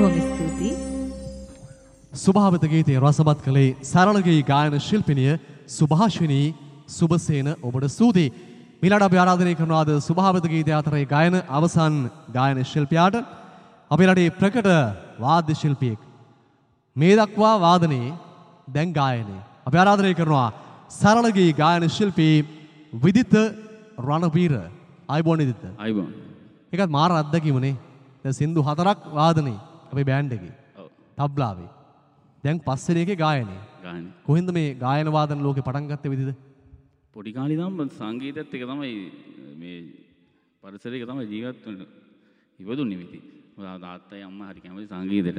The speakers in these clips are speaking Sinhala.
බොහොම ස්තුතියි. සුභාවිත ගීතයේ රසවත් කළේ සරල ගී ගායන ශිල්පිනිය සුභාෂිනී සුබසේන ඔබට ස්තුතියි. මිලට අපි ආරාධනය කරනවා අද සුභාවිත ගීතය අතරේ ගායන අවසන් ගායන ශිල්පියාට අපේ රටේ ප්‍රකට වාද්‍ය ශිල්පියෙක් මේ දක්වා වාදනයේ දැන් ගායනයේ අපි ආරාධනය කරනවා සරල ගී ගායන ශිල්පී විදිත රණවීර. ආයිබෝන් විදිත. ආයිබෝන්. ඒකත් මාර අත්දැකීමනේ. දැන් සින්දු 4ක් වාදනයේ අපේ බෑන්ඩ් එකේ. ඔව්. තබ්ලාවේ. දැන් පස්වෙනි එකේ ගායනයේ. ගායන. කොහෙන්ද මේ ගායන වාදන ලෝකේ පටන් ගත්තේ විදිත? පොඩි කාලේ ඉඳන්ම සංගීතයත් එක තමයි මේ පරිසරයක තමයි ජීවත් වෙන්නේ. ඉවදුන්නේ විදි. තාත්තයි අම්මා හරි කැමති සංගීතෙට.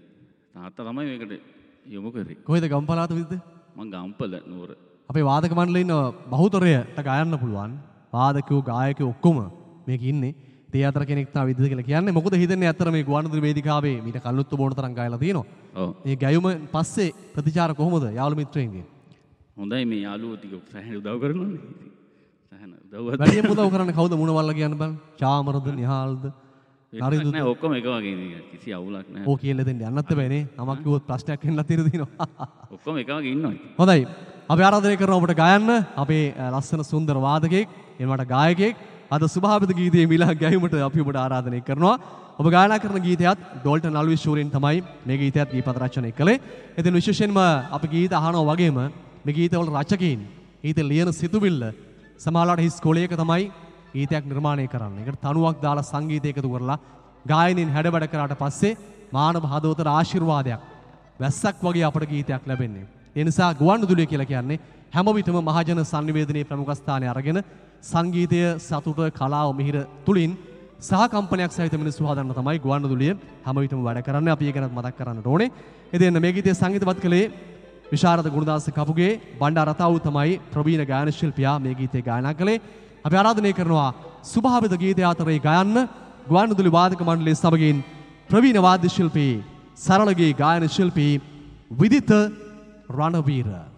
තාත්තා තමයි මේකට යොමු කරේ. කොහෙද ගම්පලාත විදිත? මං ගම්පල නුවර. අපේ වාදක මණ්ඩලේ ඉන්න බහුතරයට ගයන්න පුළුවන්. වාදකයෝ ගායකයෝ ඔක්කොම මේක ඉන්නේ. ඒ අතර කෙනෙක් තමයි විදිත කියලා කියන්නේ. මොකද හිතන්නේ අතර මේ ගුවන්විදුලි වේදිකාවේ මීට කල්ලුත් බොන තරම් ගායලා තියෙනවා. ඔව්. මේ ගැයුම පස්සේ ප්‍රතිචාර කොහොමද යාළු මිත්‍රයන්ගේ? හොඳයි මේ යාළුවෝ ටික සෑහෙන උදව් කරනවානේ. සෑහෙන උදව්වක්. වැඩිම උදව් කරන්නේ කවුද මුණවල්ලා කියන්න බලන්න. චාමරද නිහාල්ද? නරින්දුද? නෑ ඔක්කොම එක වගේ නේ. කිසි අවුලක් නෑ. ඕක කියලා දෙන්න යන්නත් බෑනේ. නමක් කිව්වොත් ප්‍රශ්නයක් වෙන්නත් ඉඩ තියෙනවා. ඔක්කොම එක වගේ ඉන්නවා. හොඳයි. අපි ආරාධනය කරනවා ඔබට ගයන්න අපේ ලස්සන සුන්දර වාදකයෙක් එනවාට ගායකයෙක් අද සුභාවිත ගීතයේ මිලා ගැයීමට අපි ඔබට ආරාධනය කරනවා. ඔබ ගායනා කරන ගීතයත් ඩෝල්ටන් අල්විස් ෂූරින් තමයි මේ ගීතයත් ගීපද රචනය කළේ. ඉතින් විශේෂයෙන්ම අපි ගීත අහනවා වගේම මේ ගීතවල රචකයින් ගීත ලියන සිතුවිල්ල සමාලාට හිස් කොලයක තමයි ගීතයක් නිර්මාණය කරන්නේ. ඒකට තනුවක් දාලා සංගීතය එකතු කරලා ගායනින් හැඩවැඩ කරාට පස්සේ මානව හදවතට ආශිර්වාදයක් වැස්සක් වගේ අපට ගීතයක් ලැබෙන්නේ. ඒ නිසා ගුවන්විදුලිය කියලා කියන්නේ හැම විටම මහජන සංනිවේදනයේ ප්‍රමුඛ ස්ථානය අරගෙන සංගීතය සතුට කලාව මිහිර තුලින් සහකම්පනයක් සහිත මිනිස්සු හදන්න තමයි ගුවන්විදුලිය හැම විටම වැඩ කරන්නේ. අපි ඒක ගැන මතක් කරන්නට ඕනේ. ඉතින් මේ ගීතය සංගීතවත් කළේ විශාරද ගුණදාස කපුගේ බණ්ඩාරතාවු තමයි ප්‍රවීණ ගායන ශිල්පියා මේ ගීතය ගායනා කළේ. අපි ආරාධනය කරනවා සුභාවිත ගීතය අතරේ ගයන්න ගුවන්විදුලි වාදක මණ්ඩලයේ සමගින් ප්‍රවීණ වාද්‍ය ශිල්පී සරල ගී ගායන ශිල්පී විදිත රණවීර.